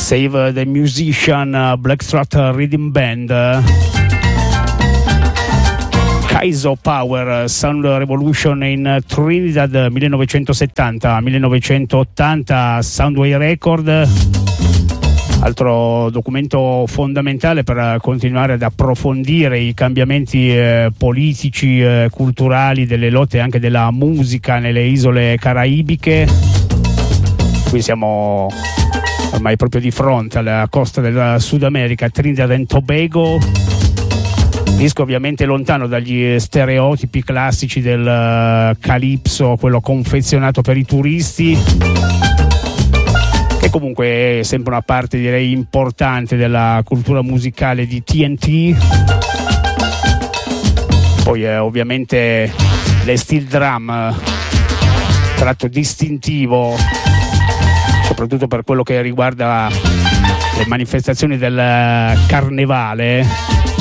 Save the Musician, Blackstrat Rhythm Band, Kaizo Power, Sound Revolution in Trinidad 1970-1980, Soundway Record, altro documento fondamentale per continuare ad approfondire i cambiamenti politici, culturali, delle lotte anche della musica nelle isole caraibiche. Qui siamo ormai proprio di fronte alla costa del Sud America, Trinidad and Tobago. Disco ovviamente lontano dagli stereotipi classici del calypso, quello confezionato per i turisti, che comunque è sempre una parte, direi, importante della cultura musicale di TNT. Poi ovviamente le steel drum, tratto distintivo soprattutto per quello che riguarda le manifestazioni del carnevale.